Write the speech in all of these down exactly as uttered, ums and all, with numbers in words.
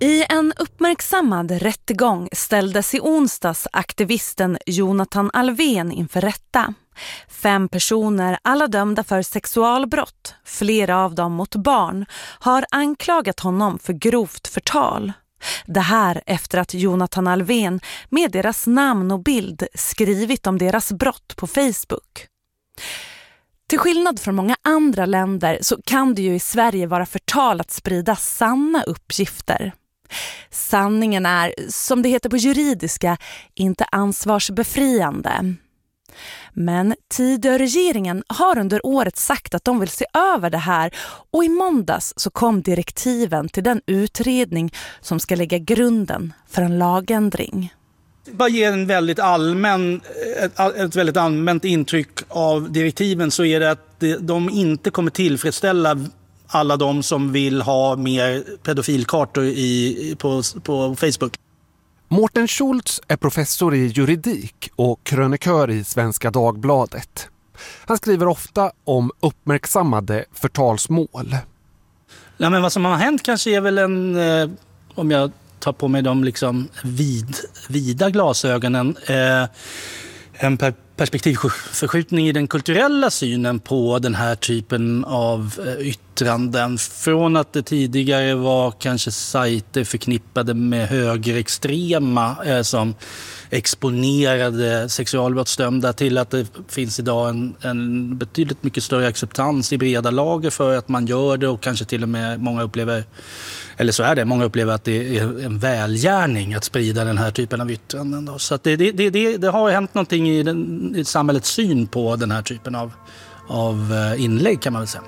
I en uppmärksammad rättegång ställdes i onsdags aktivisten Jonathan Alvén inför rätta. Fem personer, alla dömda för sexualbrott, flera av dem mot barn, har anklagat honom för grovt förtal. Det här efter att Jonathan Alvén med deras namn och bild skrivit om deras brott på Facebook. Till skillnad från många andra länder så kan det ju i Sverige vara förtal att sprida sanna uppgifter. Sanningen är, som det heter på juridiska, inte ansvarsbefriande. Men Tidöregeringen har under året sagt att de vill se över det här, och i måndags så kom direktiven till den utredning som ska lägga grunden för en lagändring. Bara ge en väldigt allmän, ett, ett väldigt allmänt intryck av direktiven, så är det att de inte kommer tillfredsställa alla de som vill ha mer pedofilkartor i, på, på Facebook. Mårten Schultz är professor i juridik och krönikör i Svenska Dagbladet. Han skriver ofta om uppmärksammade förtalsmål. Ja, men vad som har hänt kanske är väl en, eh, om jag tar på mig de liksom vid, vida glasögonen, eh, en per- perspektivförskjutning i den kulturella synen på den här typen av eh, yttranden. Från att det tidigare var kanske sajter förknippade med högerextrema eh, som exponerade sexualbrottsdömda, till att det finns idag en, en betydligt mycket större acceptans i breda lager för att man gör det, och kanske till och med många upplever, eller så är det, många upplever att det är en välgärning att sprida den här typen av yttranden. Då. Så att det, det, det, det har hänt någonting i, den, i samhällets syn på den här typen av, av inlägg, kan man väl säga.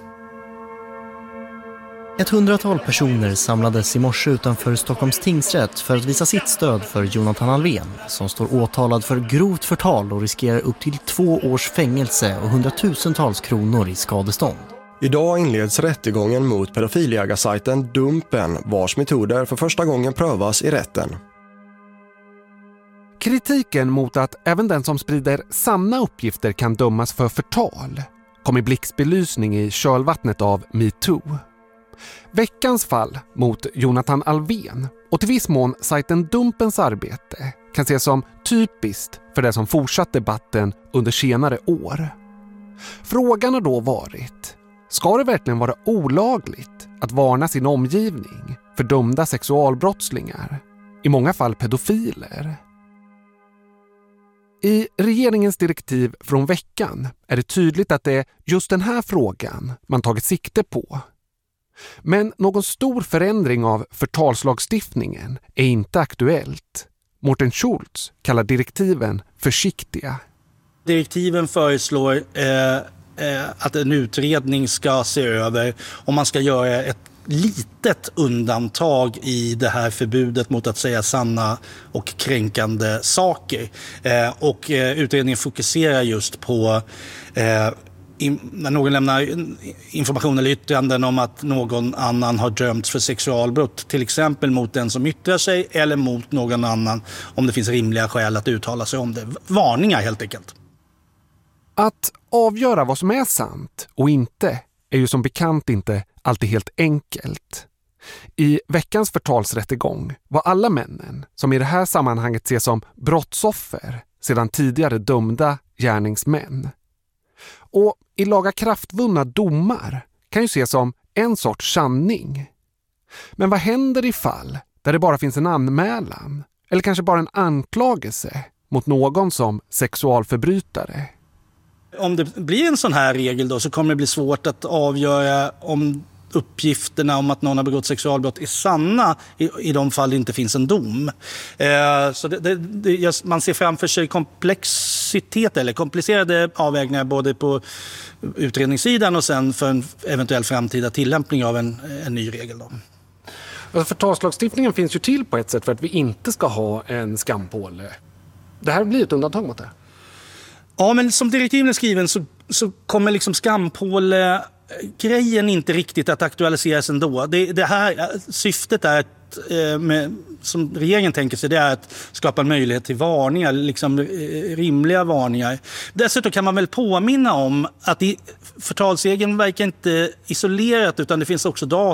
Ett hundratal personer samlades i morse utanför Stockholms tingsrätt för att visa sitt stöd för Jonathan Alvén, som står åtalad för grovt förtal och riskerar upp till två års fängelse och hundratusentals kronor i skadestånd. Idag inleds rättegången mot pedofiljägarsajten Dumpen, vars metoder för första gången prövas i rätten. Kritiken mot att även den som sprider sanna uppgifter kan dömas för förtal kom i blixtbelysning i kölvattnet av MeToo. Veckans fall mot Jonathan Alvén och till viss mån sajten Dumpens arbete kan ses som typiskt för det som fortsatt debatten under senare år. Frågan har då varit: ska det verkligen vara olagligt att varna sin omgivning för dömda sexualbrottslingar, i många fall pedofiler? I regeringens direktiv från veckan är det tydligt att det är just den här frågan man tagit sikte på. Men någon stor förändring av förtalslagstiftningen är inte aktuellt. Mårten Schultz kallar direktiven försiktiga. Direktiven föreslår eh, eh, att en utredning ska se över om man ska göra ett litet undantag i det här förbudet mot att säga sanna och kränkande saker. Eh, och eh, utredningen fokuserar just på eh, in, när någon lämnar information eller yttranden om att någon annan har dömts för sexualbrott, till exempel mot den som yttrar sig eller mot någon annan, om det finns rimliga skäl att uttala sig om det. Varningar helt enkelt. Att avgöra vad som är sant och inte är ju som bekant inte alltid helt enkelt. I veckans förtalsrättegång var alla männen, som i det här sammanhanget ses som brottsoffer, sedan tidigare dömda gärningsmän. Och i lagakraftvunna domar kan ju ses som en sorts sanning. Men vad händer i fall där det bara finns en anmälan, eller kanske bara en anklagelse mot någon som sexualförbrytare? Om det blir en sån här regel då, så kommer det bli svårt att avgöra om uppgifterna om att någon har begått sexualbrott är sanna i, i de fall det inte finns en dom. Eh, så det, det, det, man ser framför sig komplexitet eller komplicerade avvägningar både på utredningssidan och sen för en eventuell framtida tillämpning av en, en ny regel då. Alltså förtalslagstiftningen finns ju till på ett sätt för att vi inte ska ha en skampåle. Det här blir ett undantag mot det. Ja, men som direktiven är skriven så, så kommer liksom skampåle-grejen inte riktigt att aktualiseras ändå. Det, det här, syftet är att, eh, med, som regeringen tänker sig, det är att skapa en möjlighet till varningar, liksom eh, rimliga varningar. Dessutom kan man väl påminna om att i förtalsregeln verkar inte isolerat, utan det finns också data